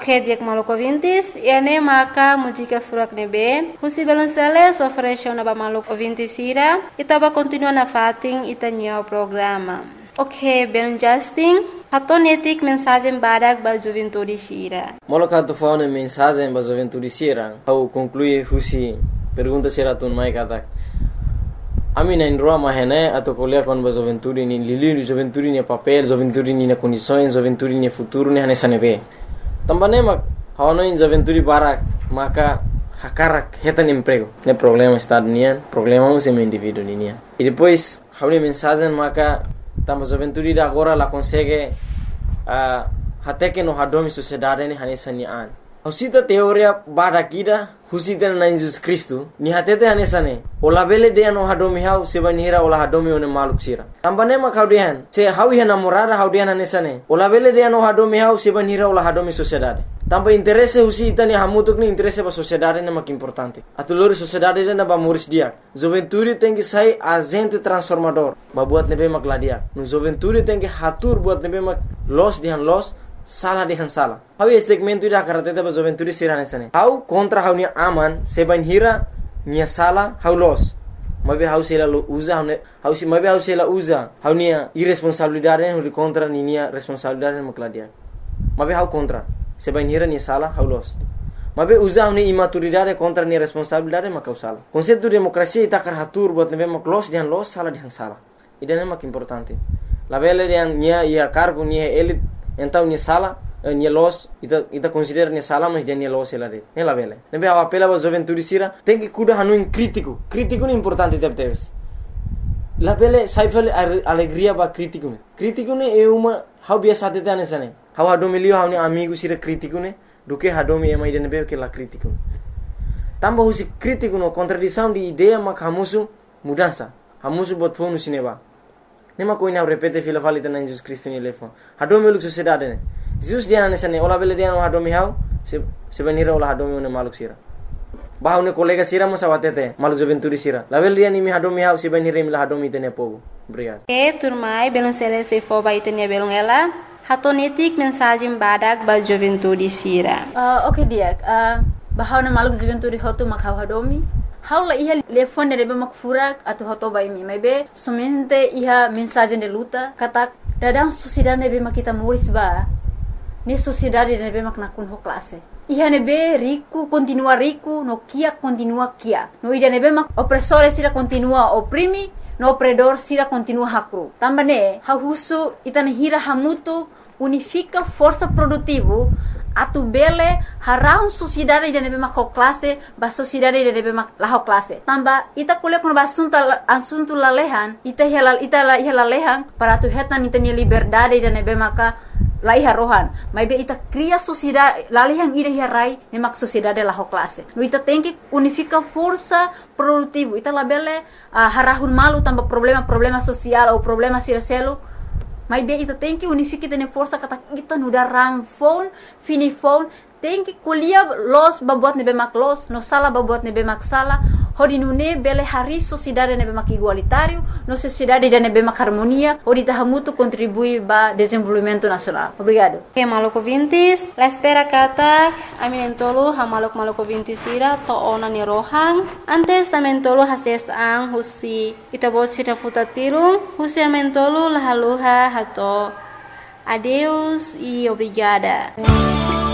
Ok, dia maluco ouvintes, ene maka música furak nebe, husi Balonceles oferece na maluco ouvintes ira, itaba continua na fating itanya o programa. Ok, Ben Justin, hatonetik mensagem badak ba juventude sira. Moloka tu fauna mensagem ba juventude sira, au conclui husi pergunta sira tun mai katak. Ami na indroa mahene atau kuliah kon ba juventude ni lili juventude ni papel, juventude ni na condições, juventude ni futuro ni hane sanebe. Tambane mak hawana in juventude barak maka hakarak hetan emprego. Ne problema estado nian, problema um sem indivíduo nian. E depois hauni mensagem maka tamba juventude da agora la consegue até que no hadomi sociedade ni hane sanian. Husita teoria barakida husita na Jesus Cristo ni hatete hane sane. Ola bele de no hadomi hau sebanira ola hadomi one maluk sira. Tambane mak haudian se hawi hana morada haudian hane sane. Ola bele de no hadomi hau sebanira ola hadomi sociedade. Tamba interesse husita ni hamutuk ni interesse ba sociedade na mak importante. Atulori sociedade na ba muris dia. Juventude tem que sair agente transformador. Ba buat nebe mak ladia. No juventude tem que hatur buat nebe mak los dihan los salah dihan salah. Hau segmento ida karateta ba juventude sirane sane. Hau kontra hau ni aman sebanira nia salah hau los. Mabe hau sela usa hau si mabe hau sela usa hau nia irresponsabilidade hau contra ni nia responsabilidade mak ladia. Mabe hau contra sebanira nia salah hau los. Mabe usa hau ni imaturidade contra nia responsabilidade mak hau salah. Konsepto demokrasia ita karatur buat nebe mak los dihan los salah dihan salah. Idane mak importante. La bele dihan nia ia cargo nia elit então ni sala ni los ita considera ni sala mas dia ni los ela de ela vele nebe a apela ba juventude sira tem que cuidar hanu crítico ni importante teves la vele saifale alegria ba crítico ne é uma how biasa tete anesane how hadomi lio how ni amigo sira crítico ne do que hadomi é mais de nebe que la crítico tamba husi crítico no contradição de ideia mak hamusu mudança hamusu bot fonu sineba nema koina repete fila falita na Jesus Cristo ni lefon hadomi luk sociedade ne Jesus dia na sane ola bele dia no hadomi hau se benira ola hadomi ne maluk sira bahau ne kolega sira mo sawatete maluk juventude sira la bele dia ni mi hadomi hau se benira mi la hadomi tene pogo obrigado turmai Balonceles se for ba itania belong ela hatonetik mensagem badak ba juventude sira. Ok dia bahau na maluk juventude hotu makau hadomi haula iha telefone de mak furak atau hoto bai mi maybe somente iha mensagem de luta kata dadang sociedade nebe mak kita muris ba ni sociedade nebe mak nakun ho classe iha nebe rico continua rico no kia continua kia no ida nebe mak opressore sira continua oprimi no opredor sira continua hakru tambane hahusu itane hira hamutu unifica força produtivo atu bele harau sociedade de nebe mak classe ba sociedade de nebe mak la classe tamba ita kuliah kono asunto lalehan ita lalehan para tu hetan ita ni liberdade de nebe maka lai harohan mai be ita cria sociedade lalehan ida hirai ne mak sociedade la classe no ita tem que unifica força produtivo ita la bele harahun malu tamba problema social ou problema siraselo mas bem, ita tem que unificar tene força kata kita nuda ramfon, finifon, tem que kuliah los babuat nebe mak los, no sala babuat nebe mak sala, hodi nune bele hari sociedade nebe mak igualitário, no sociedade de nebe mak harmonia, hodi tahamutu contribui ba desenvolvimento nacional. Obrigado. Ok, maluco vintis, la espera kata, aminentolo ha maluco vintis ira to ona ni rohang, antes amentolo hases ang husi itabos sira futatirung, husi amentolo lahaluha hato. Adeus e obrigada.